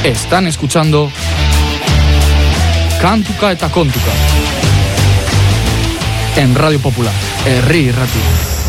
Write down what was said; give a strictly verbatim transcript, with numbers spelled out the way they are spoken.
Están escuchando Kantuka eta Kontuka en Radio Popular, Herri Irratia.